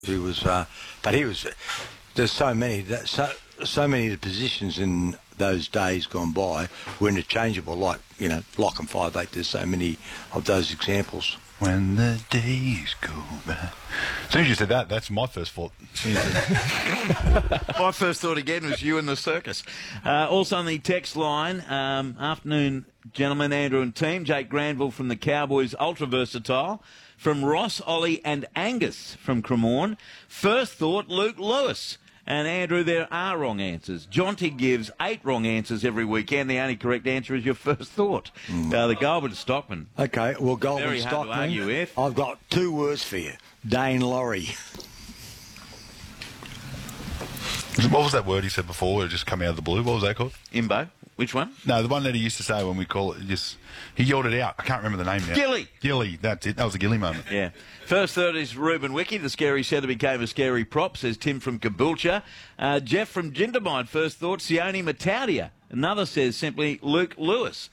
He was, but he was. There's so many so many of the positions in those days gone by were interchangeable. Like Lock and 5'8". There's so many of those examples. When the days go by. As soon as you said that, that's my first thought. My first thought again was you and the circus. Also on the text line, afternoon, gentlemen, Andrew and team. Jake Granville from the Cowboys, ultra versatile. From Ross, Ollie and Angus from Cremorne. First thought, Luke Lewis. And Andrew, there are wrong answers. Jonty gives 8 wrong answers every weekend. The only correct answer is your first thought. The Goulburn Stockman. Okay, well, Goulburn Very hard Stockman. to argue with. I've got 2 words for you. Dane Laurie. What was that word he said before? It just come out of the blue. What was that called? Imbo. Which one? No, the one that he used to say when we call it. He yelled it out. I can't remember the name now. Gilly. Gilly. That's it. That was a Gilly moment. Yeah. First third is Ruben Wiki. The scary setter became a scary prop, says Tim from Caboolture. Jeff from Jindabyne. First thought, Sione Mataudia. Another says simply Luke Lewis.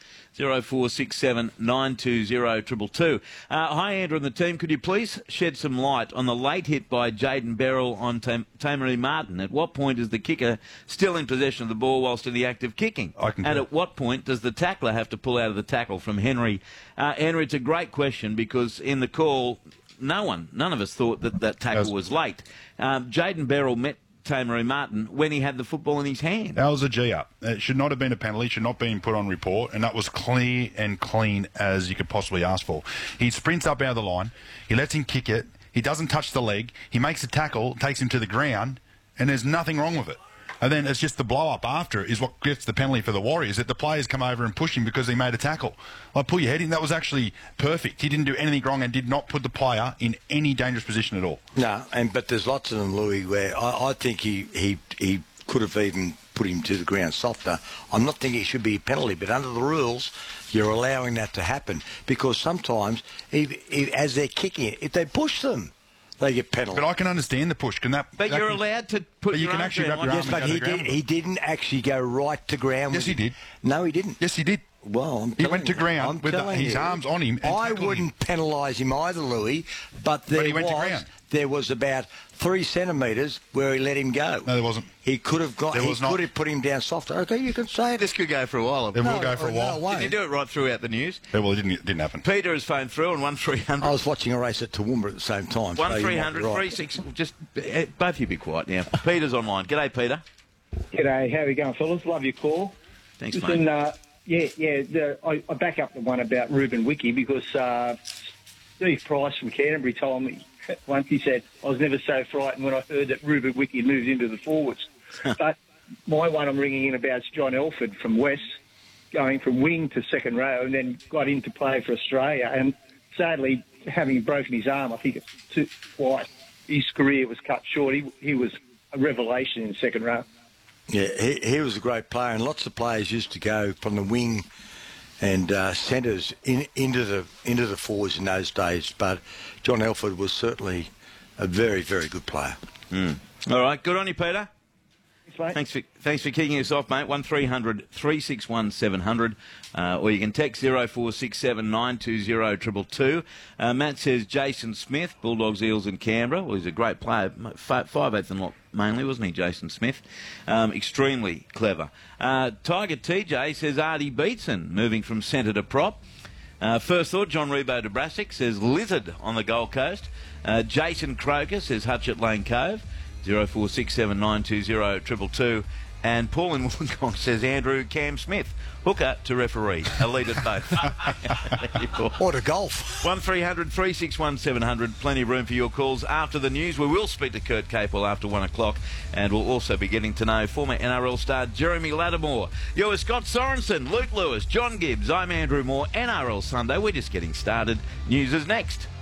0467 920 222. Hi, Andrew and the team. Could you please shed some light on the late hit by Jaden Beryl on Tamery Martin? At what point is the kicker still in possession of the ball whilst in the act of kicking? And at what point does the tackler have to pull out of the tackle from Henry? Henry, it's a great question because in the call, none of us thought that tackle was late. Jaden Beryl met Tamery Martin when he had the football in his hand. That was a G-up. It should not have been a penalty, should not have been put on report, and that was clear and clean as you could possibly ask for. He sprints up out of the line, he lets him kick it, he doesn't touch the leg, he makes a tackle, takes him to the ground, and there's nothing wrong with it. And then it's just the blow-up after is what gets the penalty for the Warriors, that the players come over and push him because he made a tackle. Like, pull your head in. That was actually perfect. He didn't do anything wrong and did not put the player in any dangerous position at all. No, but there's lots of them, Louis, where I think he could have even put him to the ground softer. I'm not thinking it should be a penalty, but under the rules, you're allowing that to happen because sometimes, as they're kicking it, if they push them, they get penalised. But I can understand the push. But you're allowed to put your arm down. Yes, but he didn't actually go right to ground. Yes, he did. No, he didn't. Yes, he did. Well, he went to ground with his arms on him. And I wouldn't penalise him either, Louis, but he went to ground. There was about 3 centimetres where he let him go. No, there wasn't. He could have got. He could have put him down softer. Okay, you can say it. This could go for a while. It will go for a while. Did you do it right throughout the news? Yeah, well, it didn't happen. Peter has phoned through on 1300. I was watching a race at Toowoomba at the same time. 1300 36. Just both of you be quiet now. Peter's online. G'day, Peter. G'day. How are we going, fellas? Love your call. Thanks, Listen, mate. I back up the one about Ruben Wiki because Steve Price from Canterbury told me once, he said, I was never so frightened when I heard that Ruben Wiki moved into the forwards. But my one I'm ringing in about is John Elford from West, going from wing to second row and then got into play for Australia. And sadly, having broken his arm, I think it's twice, his career was cut short. He was a revelation in second row. Yeah, he was a great player, and lots of players used to go from the wing and centres into the forwards in those days. But John Elford was certainly a very, very good player. All right, good on you, Peter. Thanks, mate. Thanks for kicking us off, mate. 1300 361 700, or you can text 0467 920 222. Matt says Jason Smith, Bulldogs, Eels and Canberra. Well, he's a great player. 5'8" and lot mainly, wasn't he, Jason Smith? Extremely clever. Tiger TJ says Artie Beetson, moving from centre to prop. First thought, John Rebo de Brassic says Lizard on the Gold Coast. Jason Croker says Hutch at Lane Cove. 0467 920 222. And Paul in Wollongong says Andrew Cam Smith, hooker to referee. A lead at both. What a golf. 1300 361 700. Plenty of room for your calls after the news. We will speak to Kurt Capel after 1 o'clock, and we'll also be getting to know former NRL star Jeremy Lattimore. You're with Scott Sorensen, Luke Lewis, John Gibbs. I'm Andrew Moore. NRL Sunday. We're just getting started. News is next.